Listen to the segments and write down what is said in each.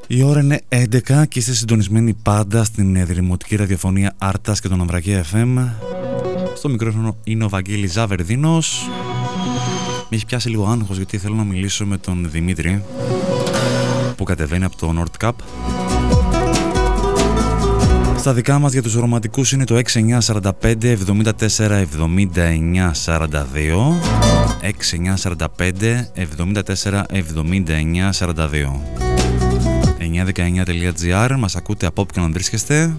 Η ώρα είναι 11 και είστε συντονισμένοι πάντα στην δημοτική ραδιοφωνία Άρτας και τον Αμβρακή FM. Στο μικρόφωνο είναι ο Βαγγέλης Ζαβερδίνος. Με έχει πιάσει λίγο άγχος γιατί θέλω να μιλήσω με τον Δημήτρη που κατεβαίνει από το Nord Cup. Στα δικά μας για τους ρομαντικούς είναι το 6945 74 79 42 6945 74 79 42 919.gr. Μας ακούτε από όπου και να βρίσκεστε.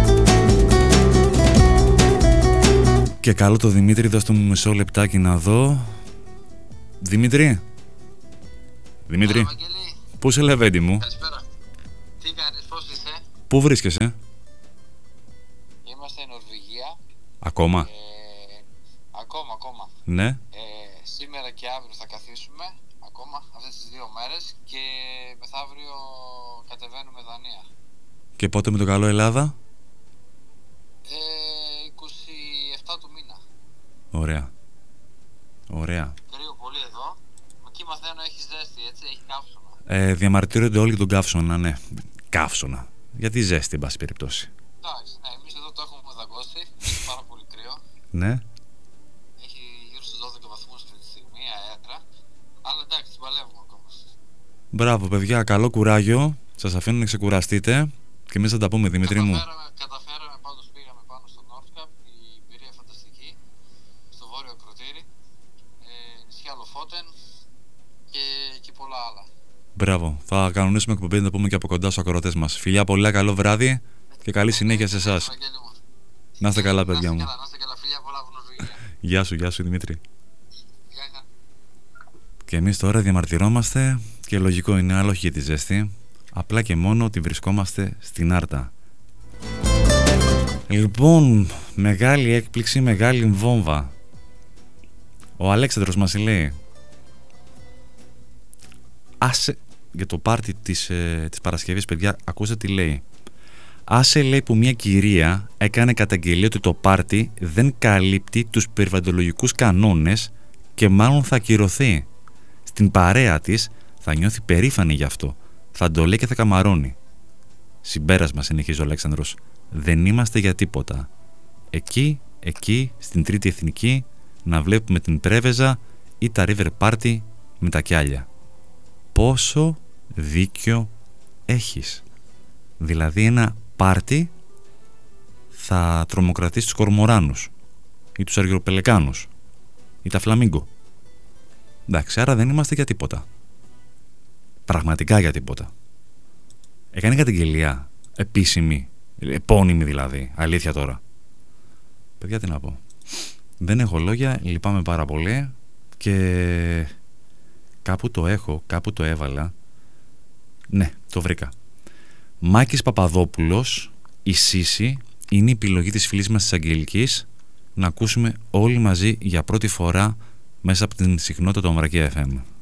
Και καλό το Δημήτρη, δώστε μου μισό λεπτάκι να δω. Δημήτρη. Δημήτρη. Πού είσαι, Λεβέντη μου? Καλησπέρα. Τι κάνεις, πώς είσαι? Πού βρίσκεσαι? Είμαστε Νορβηγία. Ακόμα? Ακόμα. Ναι. Σήμερα και αύριο θα καθίσουμε ακόμα αυτές τις 2 μέρες και μεθαύριο κατεβαίνουμε Δανία. Και πότε με το καλό Ελλάδα? 27 του μήνα. Ωραία. Κρύο πολύ εδώ. Εκεί μαθαίνω έχει ζέστη, έτσι, έχει καύσωνα. Διαμαρτύρονται όλοι για τον καύσωνα, ναι. Καύσωνα. Γιατί ζέστη, εν πάση περιπτώσει. Εντάξει, ναι, εμείς εδώ το έχουμε δαγκώσει. Έχει πάρα πολύ κρύο. Ναι. Έχει γύρω στους 12 βαθμούς αυτή τη στιγμή αέρα. Αλλά εντάξει, παλεύουμε ακόμα. Μπράβο, παιδιά, καλό κουράγιο. Σας αφήνω να ξεκουραστείτε και εμείς θα τα πούμε, Δημήτρη μου. Καταφέραμε, πάντως πήγαμε πάνω στο Nord Cup, η εμπειρία φανταστική, στο βόρειο Ακροτήρι, νησιά Λοφότεν και πολλά άλλα. Μπράβο, θα κανονίσουμε εκπομπή να τα πούμε και από κοντά στους ακροατές μας. Φιλιά πολλά, καλό βράδυ και καλή συνέχεια σε εσάς. Να είστε καλά, παιδιά μου. Να είστε καλά, φιλιά πολλά από Νορβηγία. Γεια σου Δημήτρη. Και εμείς τώρα διαμαρτυρόμαστε και λογικό είναι, άλλο όχι για τη ζέστη, απλά και μόνο ότι βρισκόμαστε στην Άρτα. Λοιπόν, μεγάλη έκπληξη, μεγάλη βόμβα. Ο Αλέξανδρος μας λέει, άσε, για το πάρτι της Παρασκευής, παιδιά, ακούστε τι λέει. Άσε, λέει, που μια κυρία έκανε καταγγελία ότι το πάρτι δεν καλύπτει τους περιβαλλοντολογικούς κανόνες και μάλλον θα ακυρωθεί. Στην παρέα της θα νιώθει περήφανη γι' αυτό. Θα το λέει και θα καμαρώνει. Συμπέρασμα, συνεχίζει ο Αλέξανδρος. Δεν είμαστε για τίποτα. Εκεί, στην Τρίτη Εθνική, να βλέπουμε την Πρέβεζα ή τα River Party με τα κιάλια. Πόσο δίκιο έχεις. Δηλαδή ένα πάρτι θα τρομοκρατήσει τους κορμοράνους ή τους αργυροπελεκάνους ή τα φλαμίγκο. Εντάξει, άρα δεν είμαστε για τίποτα. Πραγματικά για τίποτα. Έκανε καταγγελία επίσημη, επώνυμη δηλαδή, αλήθεια τώρα. Παιδιά, τι να πω. Δεν έχω λόγια, λυπάμαι πάρα πολύ και κάπου το έχω, κάπου το έβαλα. Ναι, το βρήκα. Μάκης Παπαδόπουλος, η Σύση, είναι η επιλογή της φίλης μας της Αγγελικής να ακούσουμε όλοι μαζί για πρώτη φορά μέσα από την συχνότητα του Αμβρακή FM.